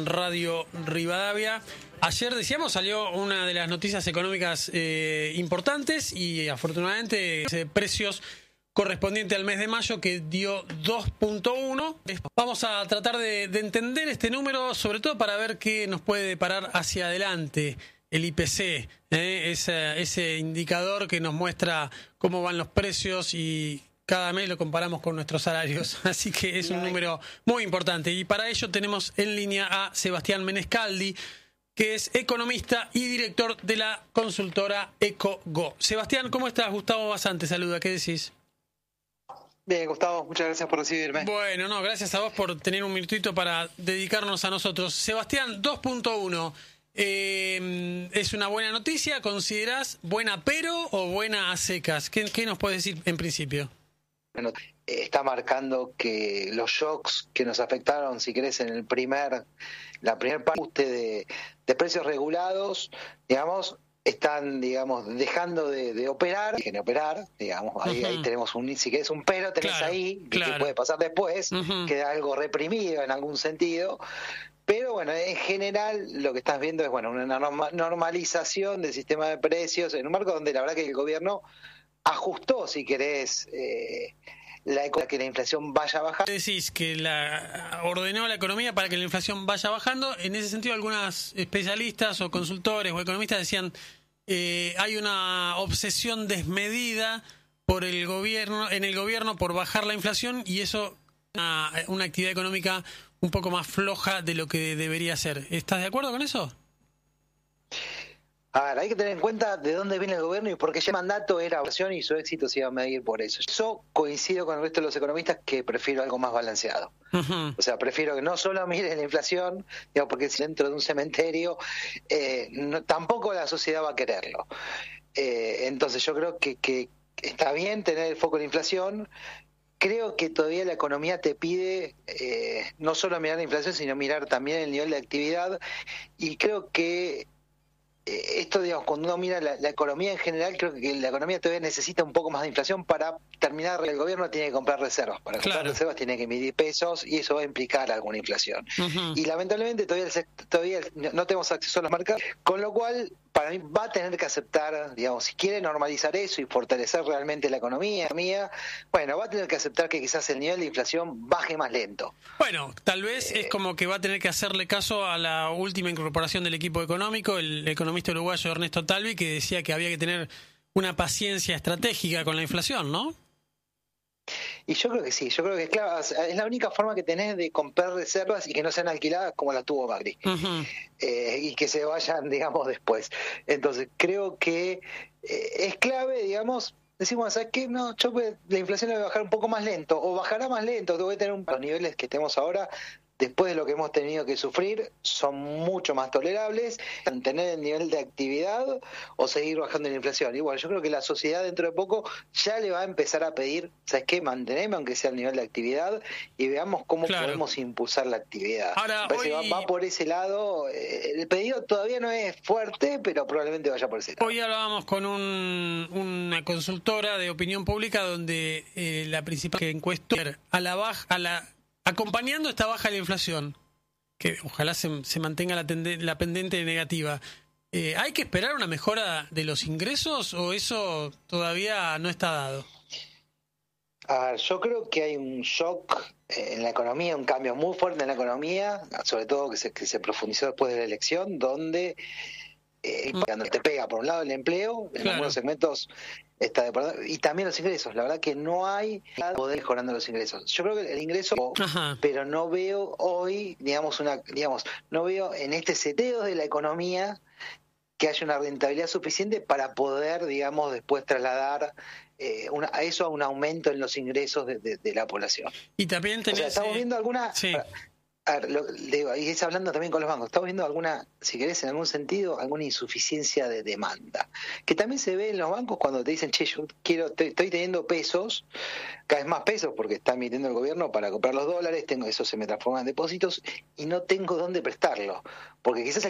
Radio Rivadavia. Ayer, decíamos, salió una de las noticias económicas importantes y afortunadamente precios correspondiente al mes de mayo que dio 2.1. Vamos a tratar de entender este número, sobre todo para ver qué nos puede deparar hacia adelante el IPC, ese indicador que nos muestra cómo van los precios y cada mes lo comparamos con nuestros salarios, así que es un número muy importante. Y para ello tenemos en línea a Sebastián Menescaldi, que es economista y director de la consultora EcoGo. Sebastián, ¿cómo estás? Gustavo Bazán te saluda, ¿qué decís? Bien, Gustavo, muchas gracias por recibirme. Bueno, no, gracias a vos por tener un minutito para dedicarnos a nosotros. Sebastián, 2.1, ¿es una buena noticia? ¿Considerás buena pero o buena a secas? ¿Qué nos puedes decir en principio? Bueno, está marcando que los shocks que nos afectaron, si querés, en la primer parte de precios regulados, digamos, están, digamos, dejando de operar, que operar, digamos, ahí tenemos si querés un pero, tenés ahí, que puede pasar después, queda algo reprimido en algún sentido. Pero bueno, en general lo que estás viendo es una normalización del sistema de precios en un marco donde la verdad que el gobierno ajustó, si querés, que la inflación vaya bajando. Decís que ordenó la economía para que la inflación vaya bajando. En ese sentido, algunas especialistas o consultores o economistas decían hay una obsesión desmedida en el gobierno por bajar la inflación y eso una actividad económica un poco más floja de lo que debería ser. ¿Estás de acuerdo con eso? A ver, hay que tener en cuenta de dónde viene el gobierno y por qué ese mandato era inflación y su éxito se iba a medir por eso. Yo coincido con el resto de los economistas que prefiero algo más balanceado. O sea, prefiero que no solo miren la inflación, digamos, porque si dentro de un cementerio tampoco la sociedad va a quererlo. Entonces yo creo que está bien tener el foco en la inflación. Creo que todavía la economía te pide no solo mirar la inflación, sino mirar también el nivel de actividad. Y creo que esto, digamos, cuando uno mira la economía en general, creo que la economía todavía necesita un poco más de inflación para terminar. El gobierno tiene que comprar reservas. Para comprar reservas tiene que emitir pesos y eso va a implicar alguna inflación. Y lamentablemente todavía no tenemos acceso a los mercados, con lo cual para mí va a tener que aceptar, digamos, si quiere normalizar eso y fortalecer realmente la economía, bueno, va a tener que aceptar que quizás el nivel de inflación baje más lento. Bueno, tal vez es como que va a tener que hacerle caso a la última incorporación del equipo económico, el economista uruguayo Ernesto Talvi, que decía que había que tener una paciencia estratégica con la inflación, ¿no? Y yo creo que sí, yo creo que es la única forma que tenés de comprar reservas y que no sean alquiladas como la tuvo Macri. Y que se vayan, digamos, después. Entonces creo que es clave, digamos, decimos, ¿sabes qué? No, la inflación la voy a bajar un poco más lento, o bajará más lento, voy a tener los niveles que tenemos ahora. Después de lo que hemos tenido que sufrir, son mucho más tolerables, mantener el nivel de actividad o seguir bajando la inflación. Igual, yo creo que la sociedad dentro de poco ya le va a empezar a pedir, ¿sabes qué? Manteneme aunque sea el nivel de actividad y veamos cómo podemos impulsar la actividad. Ahora, va por ese lado. El pedido todavía no es fuerte, pero probablemente vaya por ese lado. Hoy hablábamos con una consultora de opinión pública donde la principal encuesta acompañando esta baja de la inflación, que ojalá se mantenga la pendiente negativa, ¿hay que esperar una mejora de los ingresos o eso todavía no está dado? Yo creo que hay un shock en la economía, un cambio muy fuerte en la economía, sobre todo que se profundizó después de la elección, donde cuando te pega por un lado el empleo, en algunos segmentos está y también los ingresos. La verdad que no hay poder mejorando los ingresos. Yo creo que el ingreso, pero no veo hoy, no veo en este seteo de la economía que haya una rentabilidad suficiente para poder, digamos, después trasladar a un aumento en los ingresos de la población. Y también tenés, estamos viendo alguna... Sí. A ver, y es hablando también con los bancos, estamos viendo si querés, en algún sentido, alguna insuficiencia de demanda, que también se ve en los bancos cuando te dicen, yo estoy teniendo pesos, cada vez más pesos, porque está emitiendo el gobierno para comprar los dólares, eso se me transforma en depósitos, y no tengo dónde prestarlo, porque quizás